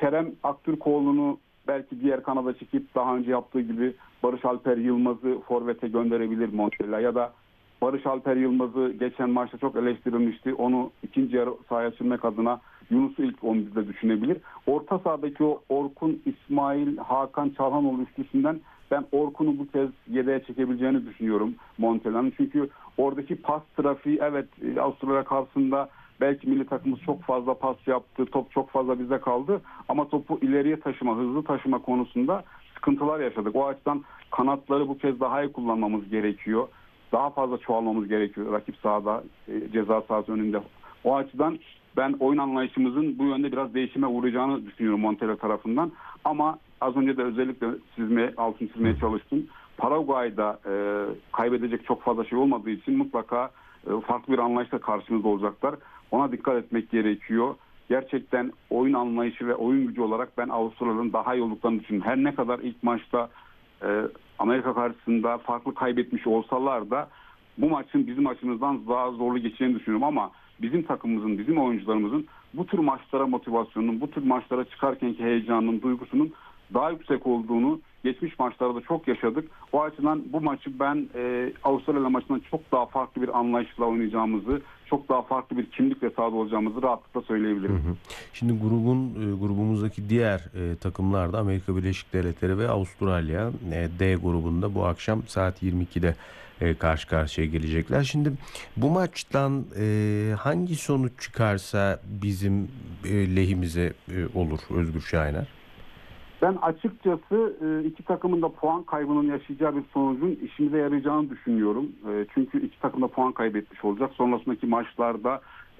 Kerem Aktürkoğlu'nu belki diğer kanada çekip daha önce yaptığı gibi Barış Alper Yılmaz'ı forvete gönderebilir Montella, ya da Barış Alper Yılmaz'ı geçen maçta çok eleştirilmişti. Onu ikinci yarı sahaya sürmek adına Yunus'u ilk 11'de düşünebilir. Orta sahadaki o Orkun, İsmail, Hakan Çalhanoğlu üçlüsünden ben Orkun'u bu kez yedeğe çekebileceğini düşünüyorum Montella'nın. Çünkü oradaki pas trafiği, evet, Avustralya karşısında belki milli takımımız çok fazla pas yaptı. Top çok fazla bize kaldı. Ama topu ileriye taşıma, hızlı taşıma konusunda sıkıntılar yaşadık. O açıdan kanatları bu kez daha iyi kullanmamız gerekiyor. Daha fazla çoğalmamız gerekiyor rakip sahada, ceza sahası önünde. O açıdan ben oyun anlayışımızın bu yönde biraz değişime uğrayacağını düşünüyorum Montella tarafından. Ama az önce de özellikle altını çizmeye çalıştım. Paraguay'da kaybedecek çok fazla şey olmadığı için mutlaka farklı bir anlayışla karşımızda olacaklar. Ona dikkat etmek gerekiyor. Gerçekten oyun anlayışı ve oyun gücü olarak ben Avustralya'nın daha iyi olduklarını düşünüyorum. Her ne kadar ilk maçta Amerika karşısında farklı kaybetmiş olsalar da bu maçın bizim açımızdan daha zorlu geçeceğini düşünüyorum. Ama bizim takımımızın, bizim oyuncularımızın bu tür maçlara motivasyonunun, bu tür maçlara çıkarkenki heyecanının, duygusunun daha yüksek olduğunu geçmiş maçlarda çok yaşadık. O açıdan bu maçı ben Avustralya maçından çok daha farklı bir anlayışla oynayacağımızı, çok daha farklı bir kimlikle sahada olacağımızı rahatlıkla söyleyebilirim. Hı hı. Şimdi grubumuzdaki diğer takımlar da Amerika Birleşik Devletleri ve Avustralya. D grubunda bu akşam saat 22'de karşı karşıya gelecekler. Şimdi bu maçtan hangi sonuç çıkarsa bizim lehimize olur Özgür Şahiner? Ben açıkçası iki takımın da puan kaybının yaşayacağı bir sonucun işimize yarayacağını düşünüyorum. Çünkü iki takım da puan kaybetmiş olacak. Sonrasındaki maçlarda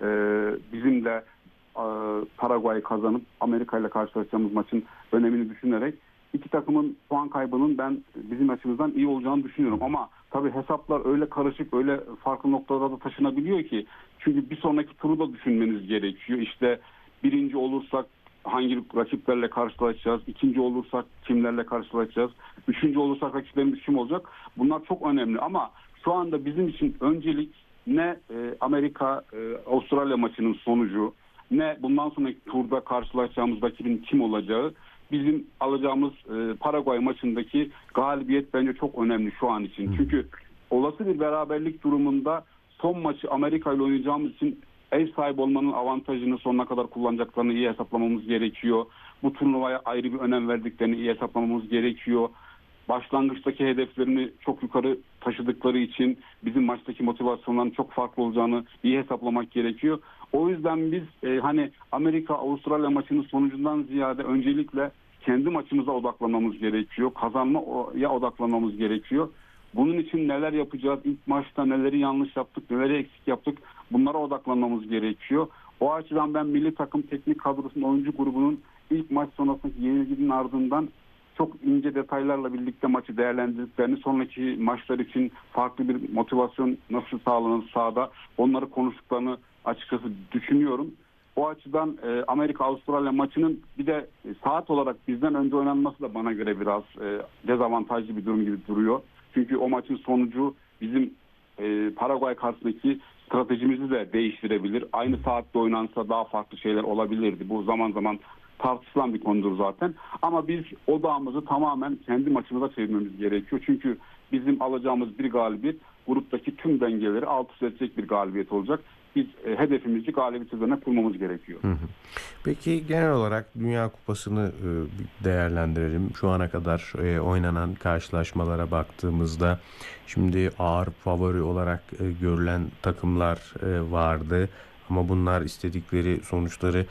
bizim de Paraguay'ı kazanıp Amerika ile karşılaşacağımız maçın önemini düşünerek iki takımın puan kaybının ben bizim açımızdan iyi olacağını düşünüyorum. Ama tabii hesaplar öyle karışık, öyle farklı noktalara da taşınabiliyor ki. Çünkü bir sonraki turu da düşünmeniz gerekiyor. İşte birinci olursak hangi rakiplerle karşılaşacağız? İkinci olursak kimlerle karşılaşacağız? Üçüncü olursak rakiplerimiz kim olacak? Bunlar çok önemli ama şu anda bizim için öncelik ne Amerika-Avustralya maçının sonucu, ne bundan sonraki turda karşılaşacağımız rakibin kim olacağı, bizim alacağımız Paraguay maçındaki galibiyet bence çok önemli şu an için. Çünkü olası bir beraberlik durumunda son maçı Amerika ile oynayacağımız için ev sahibi olmanın avantajını sonuna kadar kullanacaklarını iyi hesaplamamız gerekiyor. Bu turnuvaya ayrı bir önem verdiklerini iyi hesaplamamız gerekiyor. Başlangıçtaki hedeflerini çok yukarı taşıdıkları için bizim maçtaki motivasyonların çok farklı olacağını iyi hesaplamak gerekiyor. O yüzden biz Amerika-Avustralya maçının sonucundan ziyade öncelikle kendi maçımıza odaklanmamız gerekiyor. Kazanmaya odaklanmamız gerekiyor. Bunun için neler yapacağız? İlk maçta neleri yanlış yaptık, neleri eksik yaptık? Bunlara odaklanmamız gerekiyor. O açıdan ben milli takım teknik kadrosunun oyuncu grubunun ilk maç sonrasındaki yenilginin ardından çok ince detaylarla birlikte maçı değerlendirdiklerini, sonraki maçlar için farklı bir motivasyon nasıl sağlanır sahada onları konuştuklarını açıkçası düşünüyorum. O açıdan Amerika-Avustralya maçının bir de saat olarak bizden önce oynanması da bana göre biraz dezavantajlı bir durum gibi duruyor. Çünkü o maçın sonucu bizim Paraguay karşısındaki stratejimizi de değiştirebilir. Aynı saatte oynansa daha farklı şeyler olabilirdi. Bu zaman zaman tartışılan bir konudur zaten. Ama biz odağımızı tamamen kendi maçımıza çevirmemiz gerekiyor. Çünkü bizim alacağımız bir galibiyet gruptaki tüm dengeleri alt üst edecek bir galibiyet olacak. Biz hedefimizi galibiyet üzerine kurmamız gerekiyor. Peki genel olarak Dünya Kupası'nı değerlendirelim. Şu ana kadar oynanan karşılaşmalara baktığımızda şimdi ağır favori olarak görülen takımlar vardı. Ama bunlar istedikleri sonuçları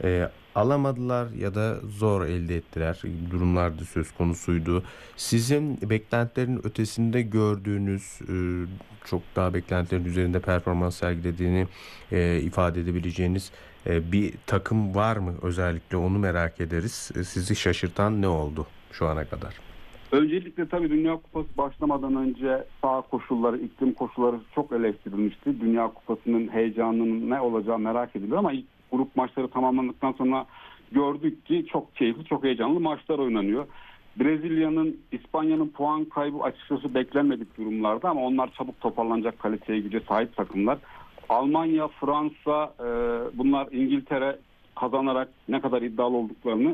alamadılar ya da zor elde ettiler. Durumlar da söz konusuydu. Sizin beklentilerin ötesinde gördüğünüz, çok daha beklentilerin üzerinde performans sergilediğini ifade edebileceğiniz bir takım var mı? Özellikle onu merak ederiz. Sizi şaşırtan ne oldu şu ana kadar? Öncelikle tabii Dünya Kupası başlamadan önce saha koşulları, iklim koşulları çok eleştirilmişti. Dünya Kupası'nın heyecanının ne olacağı merak ediliyor ama ilk grup maçları tamamlandıktan sonra gördük ki çok keyifli, çok heyecanlı maçlar oynanıyor. Brezilya'nın, İspanya'nın puan kaybı açıkçası beklenmedik durumlarda ama onlar çabuk toparlanacak kaliteye, güce sahip takımlar. Almanya, Fransa, bunlar İngiltere kazanarak ne kadar iddialı olduklarını